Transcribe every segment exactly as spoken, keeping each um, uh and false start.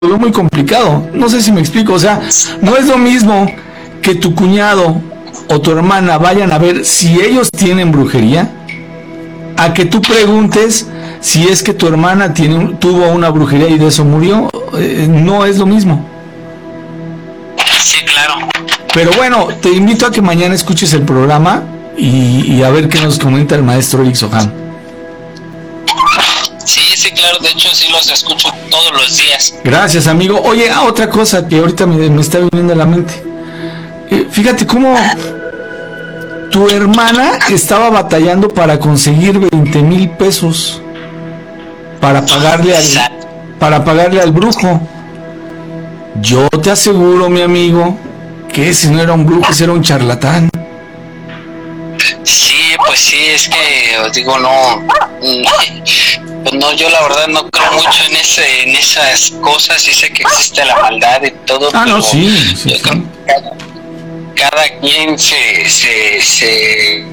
veo muy complicado. No sé si me explico. O sea, no es lo mismo que tu cuñado o tu hermana vayan a ver si ellos tienen brujería, a que tú preguntes si es que tu hermana tiene, tuvo una brujería y de eso murió. Eh, no es lo mismo. Sí, claro. Pero bueno, te invito a que mañana escuches el programa y, y a ver qué nos comenta el maestro Eric Soham. Sí, sí, claro, de hecho sí los escucho todos los días. Gracias, amigo. Oye, ah, otra cosa que ahorita me, me está viniendo a la mente. Eh, fíjate cómo tu hermana estaba batallando para conseguir veinte mil pesos para pagarle al, para pagarle al brujo. Yo te aseguro, mi amigo, que ese no era un brujo, ese era un charlatán. Sí, pues sí, es que os digo, no, pues no, yo la verdad no creo mucho en ese, en esas cosas. Sí sé que existe la maldad y todo. Ah, pero no, sí, sí, yo sí. creo que cada, cada quien se, se, se,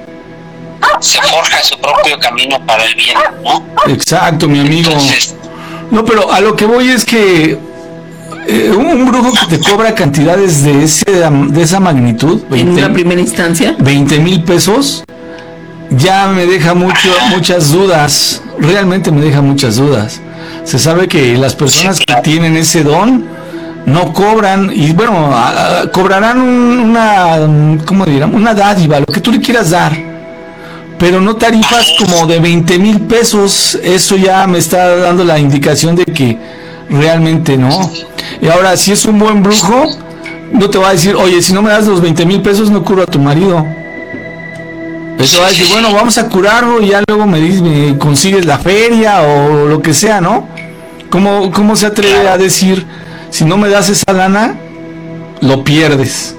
se forja su propio camino para el bien, ¿no? Exacto, mi amigo. Entonces, no, pero a lo que voy es que eh, un, un brujo que te cobra cantidades de ese de esa magnitud, en una primera instancia, veinte mil pesos, ya me deja mucho muchas dudas. Realmente me deja muchas dudas. Se sabe que las personas que tienen ese don no cobran, y bueno, a, a, cobrarán un, una, ¿cómo dirán? Una dádiva, lo que tú le quieras dar, pero no tarifas como de veinte mil pesos. Eso ya me está dando la indicación de que realmente no. Y ahora, si es un buen brujo, no te va a decir, oye, si no me das los veinte mil pesos, no curo a tu marido. Eso va a decir, bueno, vamos a curarlo y ya luego me, dices, me consigues la feria o lo que sea, ¿no? ¿Cómo, cómo se atreve a decir, si no me das esa lana, lo pierdes?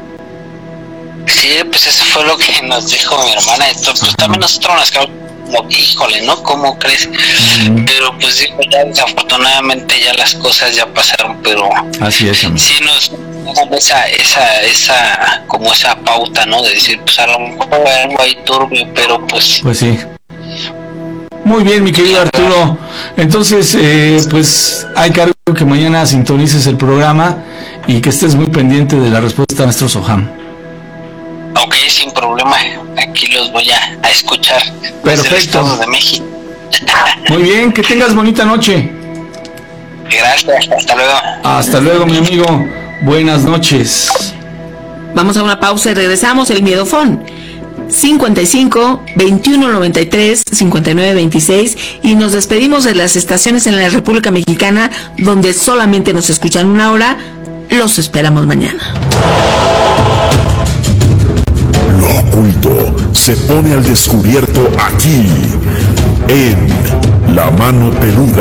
sí, pues eso fue lo que nos dijo mi hermana. Entonces, pues también nosotros nos quedamos como, híjole, ¿no? ¿Cómo crees? Uh-huh. Pero pues digo, ya desafortunadamente ya las cosas ya pasaron, pero así es, amigo. Sí nos esa, esa, esa, como esa pauta, ¿no? De decir, pues a lo mejor algo ahí turbio, pero pues... Pues sí. Muy bien, mi querido Arturo. Entonces, eh, pues hay cargo que mañana sintonices el programa y que estés muy pendiente de la respuesta de nuestro Soham. Ok, sin problema. Aquí los voy a, a escuchar. Perfecto. Desde el Estado de México. Muy bien, que tengas bonita noche. Gracias, hasta luego. Hasta luego, mi amigo. Buenas noches. Vamos a una pausa y regresamos. El Miedofón cincuenta y cinco, veintiuno noventa y tres, cincuenta y nueve veintiséis, y nos despedimos de las estaciones en la República Mexicana donde solamente nos escuchan una hora. Los esperamos mañana. Lo oculto se pone al descubierto aquí en La Mano Peluda.